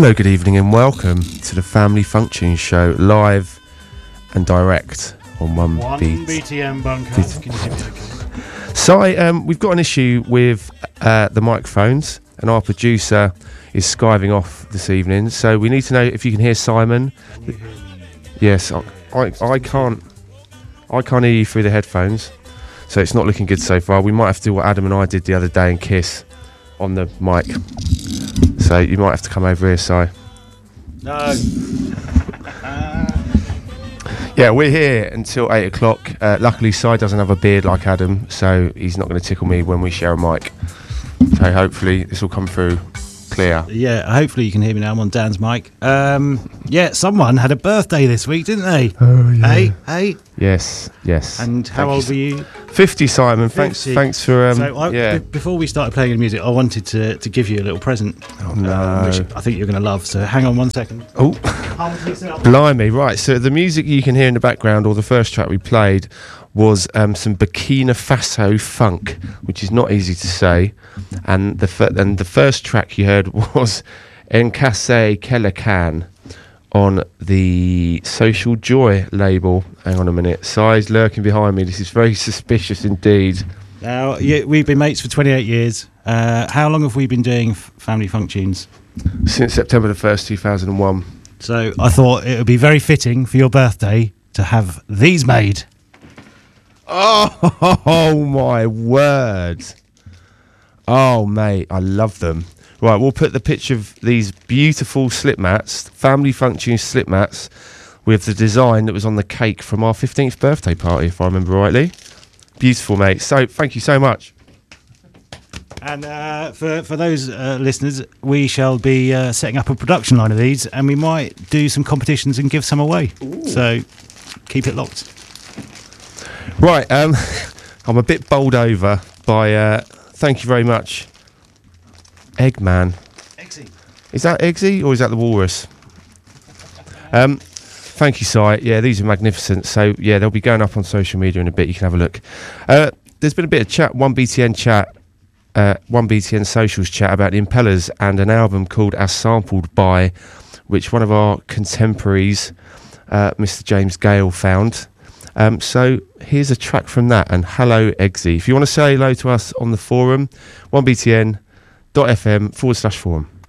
Hello, good evening and welcome to the Family Function Show, live and direct on 1BTM bunker. Can you hear me okay? So, we've got an issue with the microphones and our producer is skiving off this evening, so we need to know if you can hear Simon. Can you hear me? Yes, I can't hear you through the headphones, so it's not looking good so far. We might have to do what Adam and I did the other day and kiss on the mic. So you might have to come over here, Si. No. Yeah, we're here until 8 o'clock. Luckily, Si doesn't have a beard like Adam, so he's not going to tickle me when we share a mic. So hopefully this will come through clear. Yeah, hopefully you can hear me now. I'm on Dan's mic. Yeah, someone had a birthday this week, didn't they? Oh, yeah. Hey. Yes. And how old were you? 50, Simon. 50. Thanks for... So before we started playing the music, I wanted to give you a little present. Oh, no. Which I think you're going to love. So hang on 1 second. Oh, blimey. Right, so the music you can hear in the background, or the first track we played, was some Burkina Faso funk, which is not easy to say. And the first track you heard was Encasse Kelekan on the Social Joy label. Hang on a minute. Si's lurking behind me. This is very suspicious indeed. Now, we've been mates for 28 years. How long have we been doing Family Functions? Since September the 1st, 2001. So I thought it would be very fitting for your birthday to have these made. Oh my word. Oh, mate, I love them. Right, we'll put the picture of these beautiful slip mats, Family Function slip mats, with the design that was on the cake from our 15th birthday party, if I remember rightly. Beautiful, mate. So, thank you so much. And for those listeners, we shall be setting up a production line of these, and we might do some competitions and give some away. Ooh. So, keep it locked. Right, I'm a bit bowled over by... thank you very much, Eggman. Eggsy. Is that Eggsy or is that the walrus? Thank you, Si. Yeah, these are magnificent. So, yeah, they'll be going up on social media in a bit. You can have a look. There's been a bit of chat, 1BTN chat, 1BTN socials chat about the Impellers and an album called As Sampled By, which one of our contemporaries, Mr. James Gale, found. So here's a track from that, and hello Eggsy. If you want to say hello to us on the forum, 1btn.fm/forum.